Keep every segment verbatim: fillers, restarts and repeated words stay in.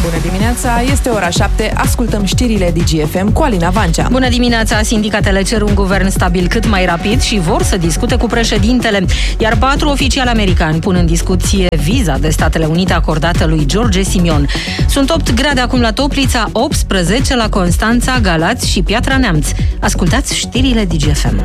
Bună dimineața, este ora șapte, ascultăm știrile D G F M cu Alina Vancea. Bună dimineața, sindicatele cer un guvern stabil cât mai rapid și vor să discute cu președintele. Iar patru oficiali americani pun în discuție viza de Statele Unite acordată lui George Simion. Sunt opt grade acum la Toplița, optsprezece la Constanța, Galați și Piatra Neamț. Ascultați știrile D G F M.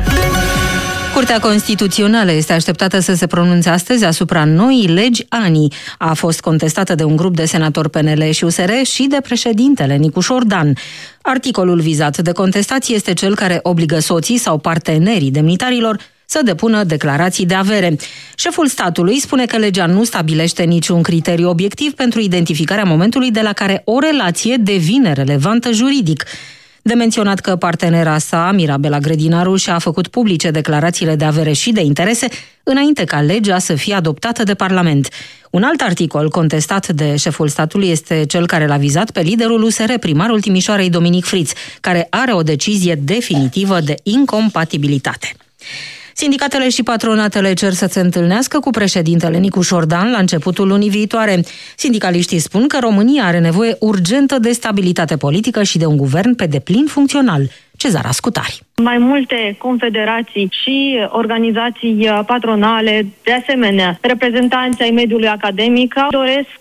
Curtea Constituțională este așteptată să se pronunțe astăzi asupra noii legi A N I. A fost contestată de un grup de senatori P N L și U S R și de președintele Nicușor Dan. Articolul vizat de contestație este cel care obligă soții sau partenerii demnitarilor să depună declarații de avere. Șeful statului spune că legea nu stabilește niciun criteriu obiectiv pentru identificarea momentului de la care o relație devine relevantă juridic. De menționat că partenera sa, Mirabela Grădinaru, și-a făcut publice declarațiile de avere și de interese înainte ca legea să fie adoptată de Parlament. Un alt articol contestat de șeful statului este cel care l-a vizat pe liderul U S R, primarul Timișoarei Dominic Friț, care are o decizie definitivă de incompatibilitate. Sindicatele și patronatele cer să se întâlnească cu președintele Nicușor Dan la începutul lunii viitoare. Sindicaliștii spun că România are nevoie urgentă de stabilitate politică și de un guvern pe deplin funcțional. Cezara Scutari. Mai multe confederații și organizații patronale, de asemenea, reprezentanții ai mediului academic, doresc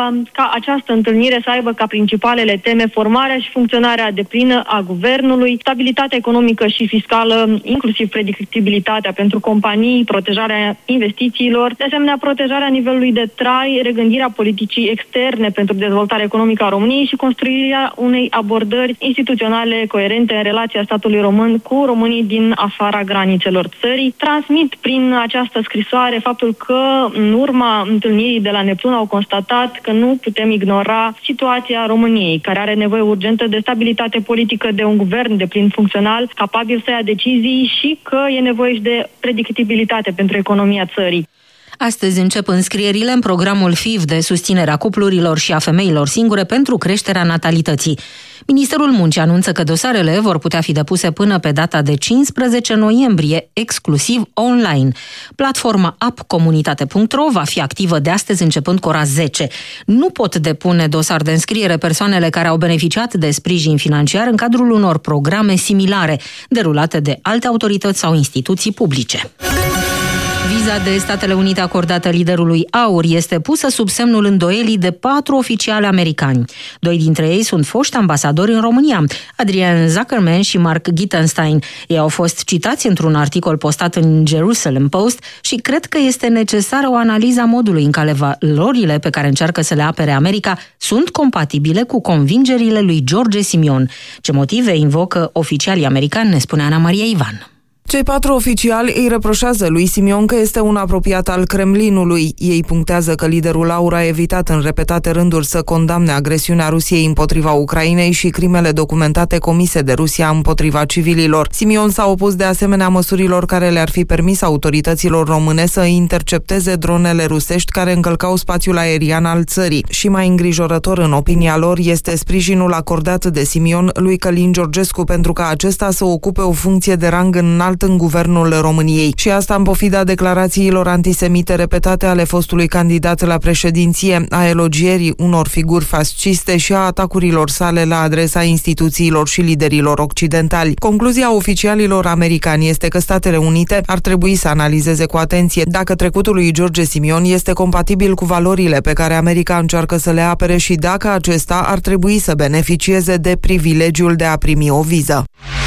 ca această întâlnire să aibă ca principalele teme formarea și funcționarea deplină a guvernului, stabilitatea economică și fiscală, inclusiv predictibilitatea pentru companii, protejarea investițiilor, de asemenea protejarea nivelului de trai, regândirea politicii externe pentru dezvoltarea economică a României și construirea unei abordări instituționale coerente în relația statului român cu românii din afara granițelor țării. Transmit prin această scrisoare faptul că în urma întâlnirii de la Neptun au constatat că nu putem ignora situația României, care are nevoie urgentă de stabilitate politică, de un guvern de plin funcțional, capabil să ia decizii și că e nevoie și de predictibilitate pentru economia țării. Astăzi încep înscrierile în programul F I V de susținere a cuplurilor și a femeilor singure pentru creșterea natalității. Ministerul Muncii anunță că dosarele vor putea fi depuse până pe data de cincisprezece noiembrie, exclusiv online. Platforma app comunitate punct ro va fi activă de astăzi începând cu ora zece. Nu pot depune dosar de înscriere persoanele care au beneficiat de sprijin financiar în cadrul unor programe similare, derulate de alte autorități sau instituții publice. Viza de Statele Unite acordată liderului AUR este pusă sub semnul îndoielii de patru oficiali americani. Doi dintre ei sunt foști ambasadori în România, Adrian Zuckerman și Mark Gittenstein. Ei au fost citați într-un articol postat în Jerusalem Post și cred că este necesară o analiză a modului în care valorile pe care încearcă să le apere America sunt compatibile cu convingerile lui George Simion. Ce motive invocă oficialii americani, ne spune Ana Maria Ivan. Cei patru oficiali îi reproșează lui Simion că este un apropiat al Kremlinului. Ei punctează că liderul AUR a evitat în repetate rânduri să condamne agresiunea Rusiei împotriva Ucrainei și crimele documentate comise de Rusia împotriva civililor. Simion s-a opus de asemenea măsurilor care le-ar fi permis autorităților române să intercepteze dronele rusești care încălcau spațiul aerian al țării. Și mai îngrijorător în opinia lor este sprijinul acordat de Simion lui Călin Georgescu pentru ca acesta să ocupe o funcție de rang înalt în guvernul României. Și asta în pofida declarațiilor antisemite repetate ale fostului candidat la președinție, a elogierii unor figuri fasciste și a atacurilor sale la adresa instituțiilor și liderilor occidentali. Concluzia oficialilor americani este că Statele Unite ar trebui să analizeze cu atenție dacă trecutul lui George Simion este compatibil cu valorile pe care America încearcă să le apere și dacă acesta ar trebui să beneficieze de privilegiul de a primi o viză.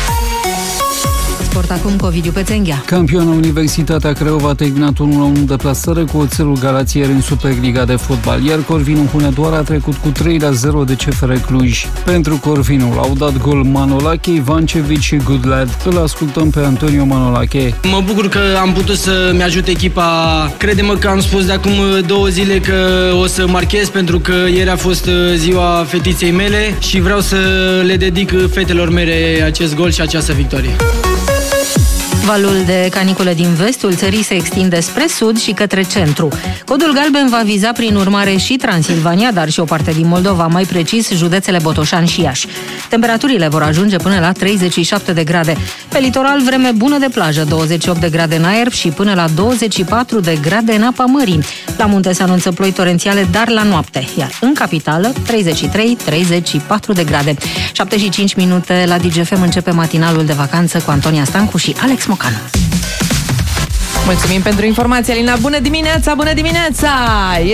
Sport acum cu Ovidiu Pețenghea. Campioana Universitatea Craiova a terminat unu la unu de plasare cu Oțelul Galați ieri în Superliga de fotbal, iar Corvinul Hunedoara a trecut cu trei la zero de C F R Cluj. Pentru Corvinul au dat gol Manolache, Ivancevic și Goodlad. Îl ascultăm pe Antonio Manolache. Mă bucur că am putut să-mi ajut echipa. Crede-mă că am spus de acum două zile că o să marchez, pentru că ieri a fost ziua fetiței mele și vreau să le dedic fetelor mele acest gol și această victorie. Valul de canicule din vestul țării se extinde spre sud și către centru. Codul galben va viza prin urmare și Transilvania, dar și o parte din Moldova, mai precis județele Botoșani și Iași. Temperaturile vor ajunge până la treizeci și șapte de grade. Pe litoral, vreme bună de plajă, douăzeci și opt de grade în aer și până la douăzeci și patru de grade în apa mării. La munte se anunță ploi torențiale, dar la noapte, iar în capitală treizeci și trei treizeci și patru de grade. șapte și cinci minute la Digi F M începe matinalul de vacanță cu Antonia Stancu și Alex Mocanu. Mulțumim pentru informație, Alina. Bună dimineața, bună dimineața!